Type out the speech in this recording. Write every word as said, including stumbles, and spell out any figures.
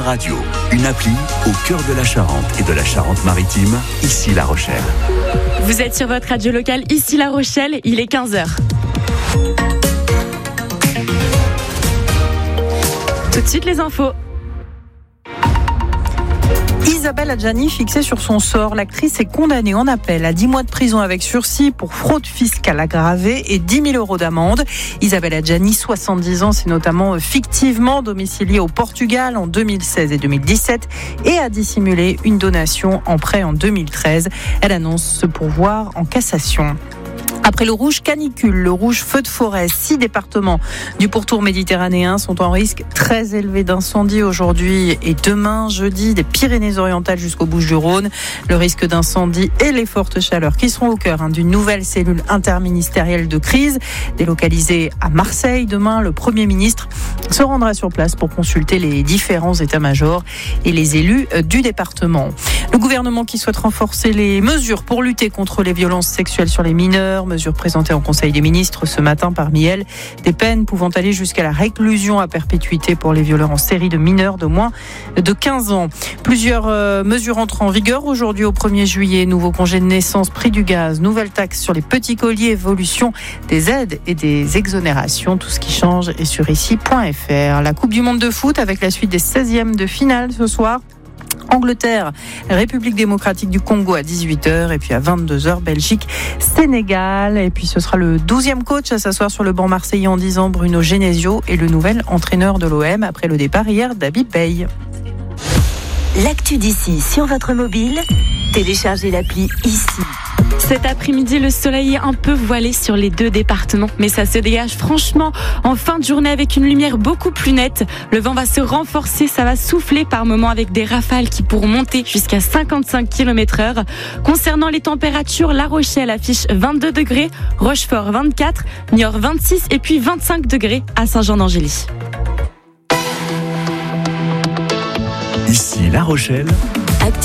Radio, une appli au cœur de la Charente et de la Charente-Maritime, ici La Rochelle. Vous êtes sur votre radio locale, ici La Rochelle, il est quinze heures. Tout de suite les infos. Isabelle Adjani fixée sur son sort. L'actrice est condamnée en appel à dix mois de prison avec sursis pour fraude fiscale aggravée et dix mille euros d'amende. Isabelle Adjani, soixante-dix ans, s'est notamment fictivement domiciliée au Portugal en deux mille seize et deux mille dix-sept et a dissimulé une donation en prêt en deux mille treize. Elle annonce se pourvoir en cassation. Après le rouge canicule, le rouge feu de forêt, six départements du pourtour méditerranéen sont en risque très élevé d'incendie aujourd'hui et demain, jeudi, des Pyrénées-Orientales jusqu'aux Bouches-du-Rhône. Le risque d'incendie et les fortes chaleurs qui seront au cœur hein, d'une nouvelle cellule interministérielle de crise délocalisée à Marseille. Demain, le Premier ministre se rendra sur place pour consulter les différents états-majors et les élus du département. Le gouvernement qui souhaite renforcer les mesures pour lutter contre les violences sexuelles sur les mineurs, mesures présentées en Conseil des ministres ce matin, parmi elles des peines pouvant aller jusqu'à la réclusion à perpétuité pour les violeurs en série de mineurs de moins de quinze ans. Plusieurs euh, mesures entrent en vigueur aujourd'hui au premier juillet. Nouveau congé de naissance, prix du gaz, nouvelle taxe sur les petits colis, évolution des aides et des exonérations. Tout ce qui change est sur ici point f r. La Coupe du Monde de foot avec la suite des seizièmes de finale ce soir. Angleterre, République démocratique du Congo à dix-huit heures et puis à vingt-deux heures, Belgique, Sénégal. Et puis ce sera le douzième coach à s'asseoir sur le banc marseillais en dix ans, Bruno Genesio, et le nouvel entraîneur de l'O M après le départ hier d'Habib Beye. L'actu d'ici sur votre mobile, téléchargez l'appli ici. Cet après-midi, le soleil est un peu voilé sur les deux départements, mais ça se dégage franchement en fin de journée avec une lumière beaucoup plus nette. Le vent va se renforcer, ça va souffler par moments avec des rafales qui pourront monter jusqu'à cinquante-cinq kilomètres heure. Concernant les températures, La Rochelle affiche vingt-deux degrés, Rochefort vingt-quatre, Niort vingt-six et puis vingt-cinq degrés à Saint-Jean-d'Angély. Ici La Rochelle,